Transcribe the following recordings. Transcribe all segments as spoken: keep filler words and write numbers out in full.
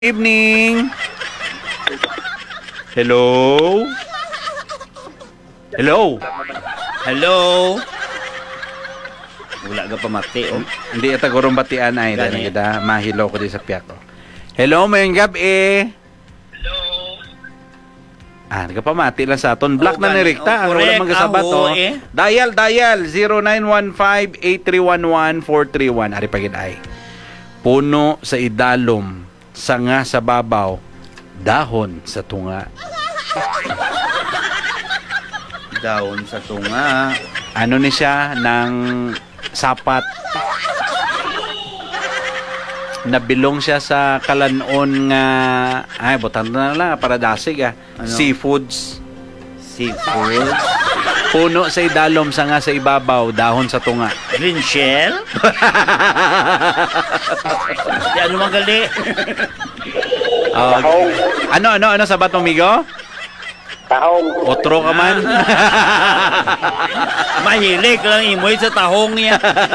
Evening. Hello. Hello. Hello. Wala ka pa mati, oh. Hindi ata gurong batian ay dahil kita mahilaw ko di sa piyak ko. Hello, mayong gabi. Hello. Ah, nagpamati lang sa aton. Black Oh, na ni gani. Rikta. Oh, Ano wala correct. magasabat, Ah, oh. oo, eh. Dial, dial. zero nine one five, eight three one one, four three one. Ari pagid ay. Puno sa idalom. Sanga sa babaw. Dahon sa tunga. Dahon sa tunga. Ano ni siya ng sapat. Nabilong siya sa kalanon nga ay botan na lang para dasig ah. Ano? Seafoods. Seafood. Puno sa idalom, sanga sa ibabaw, dahon sa tunga. Green shell. Di ano magali. Ah, ano ano ano sabat mo, migo? Tahong. Otro ka man. Mahilig lang imoy sa tahong niya.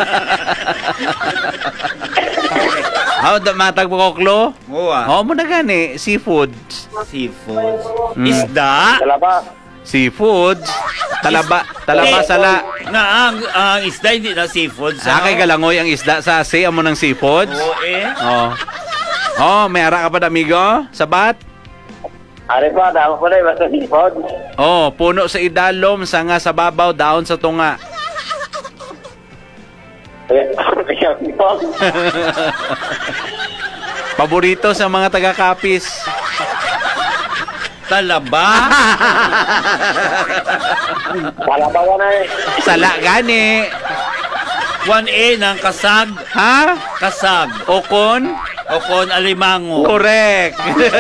How da matag mo koklo? Oo ah. Oh, mo na gani seafood. Seafood. Mm. Isda. Talaba. Seafood. Talaba, talaba Eh, sala. Nga ang, ang isda hindi na seafood Ah, sa. kay galangoy ang isda sa sea mo ng seafood. Oo eh. Oh. Oh, may ara ka pa, amigo? Sabat? Ari pa, dama ko na basta sipod. Oh, puno sa idalom, sanga sa babaw, dahon sa tunga. Paborito sa mga taga-Kapis. Talaba. Talaba ka na eh. Sala gani. one A ng kasag. Ha? Kasag. Okon? O kon alimango. Correct.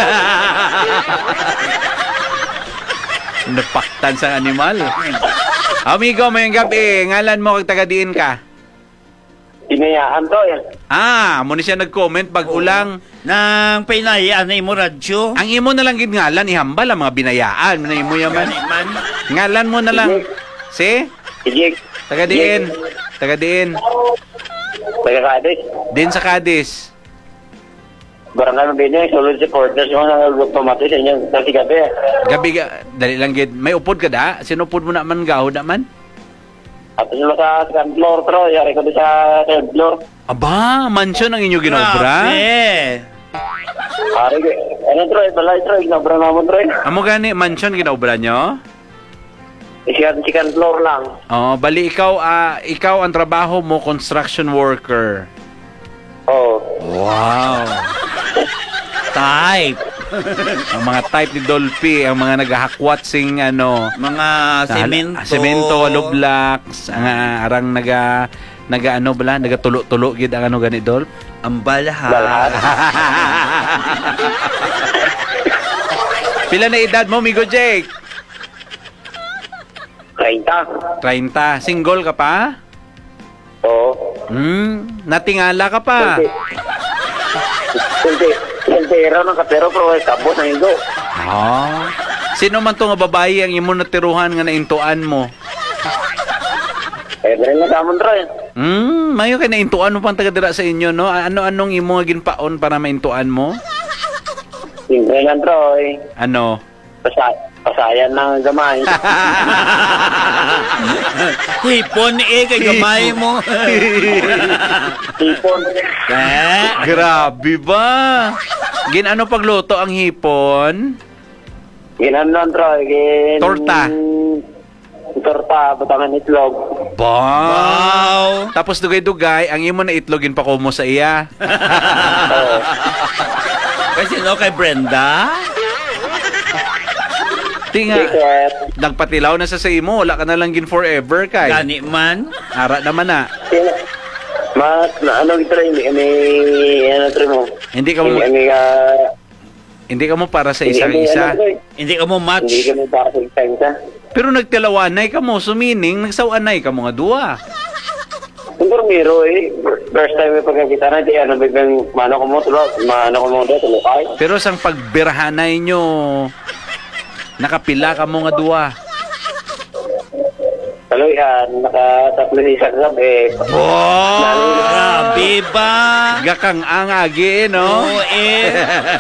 Napaktan sa animal. Amigo, mayong gabi. Ngalan mo kag taga-diin ka? Inayaan to eh. Ah, mo ni siya nag-comment pag ulang. Nang pinayaan na imo radyo. Ang imo na lang gid ngalan ihambal ang mga binayaan. Na imo yaman. Gani man. Ngalan mo na lang. Si? Sige. Taga-diin. Taga-diin. Pagkakadis. Din sa Cadiz. Barangay Mabini, solid supporters yung mga pamati sa inyong kasi gabi. Gabi ga, dali lang gid. May upod ka da? Sinupod mo na man gaho da man? At sila sa second floor, tro. Yari ko doon sa third floor. Aba, mansion ang inyo ginobra. Grabe. Ari ko. Ano, tro? Balay, tro. Ignobra naman, tro. Amo gani mansion ginobra nyo? Second, second floor lang. Oh, bali ikaw ah, ikaw ang trabaho mo construction worker. Oo. Wow. Type. Ang mga type ni Dolphy, ang mga nagahakwat sing ano, Mga semento. semento, hollow blocks, ang ah, arang naga naga ano bala, naga tulo-tulo gid ang ano gani Dolph. Ang balahan. Balhat. Pila na edad mo, Migo Jake? Kainta. thirty. Single ka pa? Oo. Hmm, natingala ka pa. Hindi. Sentero ng kapero, pero ay kabot na higo. Ah. Sino man to nga babae ang imo natiruhan nga naintuan mo? Eh, meron na kamon, tro. Hmm, mayo kay naintuan mo pang taga dira sa inyo, no? Ano-anong imo nga ginpaon para maintuan mo? Tingnan, tro. Ano? Pasay pasayan ng gamay. Hipon eh, kay gamay mo. Tipon. Eh, Grabe ba? Gin ano pagluto ang hipon? Ginanon, tro. Gin... Torta. Torta, batangan itlog. Ba? wow. Tapos dugay-dugay, ang imo na itlogin pa ko mo sa iya. Oo. Kasi no, kay Brenda. Tinga, Ticket. nagpatilaw na sa sa imo, wala ka na lang gin forever kay. Gani man. Ara naman na. Sino? Mas, na, ano ito rin, may, ano ito mo? Hindi ka mo May, may, ah, hindi ka mo para sa hindi isang kami, isa. ano, Troy? Hindi ka mo match. Hindi kami para sa isang isa. Pero nagtilawanay ka mo, sumining, nagsawanay ka mo nga duwa. Kung miro eh, first time may pagkakita na, di ano, biglang, mano ko mo, tulog, mano ko mo doon, tulukay. Pero sang pagbirahanay nyo, nakapila ka mo nga duwa. Hello, yan, nakatatlo sa isang gabi. Wow! Grabe ba? Gakang ang agi, no? Oo, eh.